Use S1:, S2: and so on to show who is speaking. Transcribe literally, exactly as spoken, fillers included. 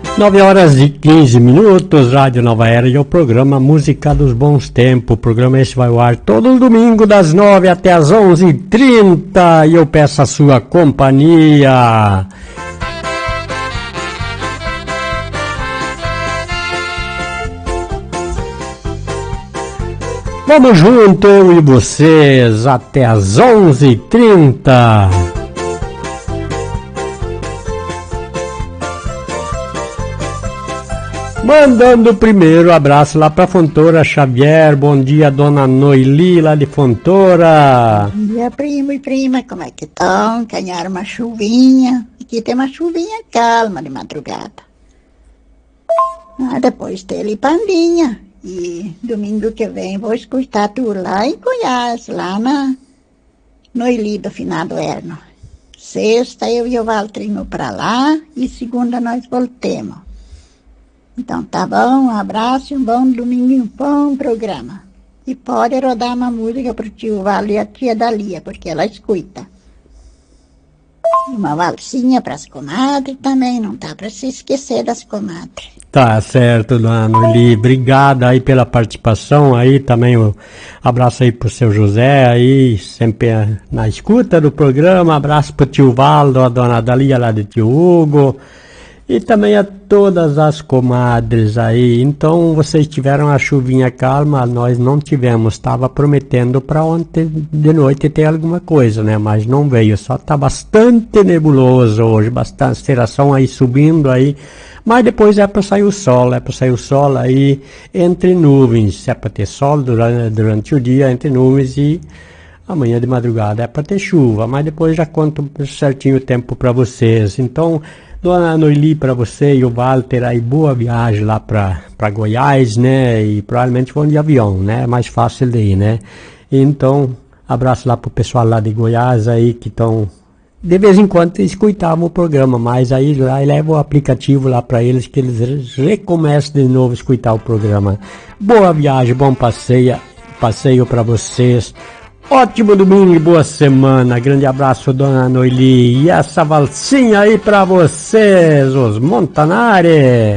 S1: nove horas e quinze minutos, Rádio Nova Era e o programa Música dos Bons Tempos. O programa esse vai ao ar todo domingo das nove até as onze e trinta e eu peço a sua companhia. Vamos junto, eu e vocês, até as onze e trinta. Mandando o primeiro abraço lá para Fontoura Xavier. Bom dia, dona Noeli, lá de Fontoura.
S2: Bom dia, primo e prima, como é que estão? Ganharam uma chuvinha. Aqui tem uma chuvinha calma de madrugada. Ah, depois tem ali Pandinha. E domingo que vem vou escutar tu lá em Goiás, lá na Noeli do Finado Erno. Sexta eu e o Valtrinho para lá e segunda nós voltemos. Então tá bom, um abraço e um bom domingo e um bom programa. E pode rodar uma música pro tio Vale e a tia Dalia, porque ela escuta. Uma valsinha pras comadres também, não tá pra se esquecer das comadres.
S1: Tá certo, dona Noeli, obrigada aí pela participação, aí também um abraço aí pro seu José, aí sempre na escuta do programa, abraço pro tio Valdo, a dona Dalia lá do tio Hugo, e também a todas as comadres aí. Então vocês tiveram a chuvinha calma, nós não tivemos. Estava prometendo para ontem de noite ter alguma coisa, né? Mas não veio, só tá bastante nebuloso hoje, bastante alteração aí subindo aí. Mas depois é para sair o sol, é para sair o sol aí entre nuvens. Se é para ter sol durante, durante o dia, entre nuvens, e amanhã de madrugada é para ter chuva. Mas depois já conto certinho o tempo para vocês. Então, dona Noeli, para você e o Walter aí, boa viagem lá para Goiás, né? E provavelmente vão de avião, né? É mais fácil de ir, né? Então, abraço lá pro pessoal lá de Goiás aí que estão de vez em quando escutavam o programa, mas aí lá leva o aplicativo lá para eles que eles recomeçam de novo a escutar o programa. Boa viagem, bom passeio, passeio para vocês. Ótimo domingo e boa semana. Grande abraço, dona Noeli. E essa valsinha aí pra vocês, os Montanari.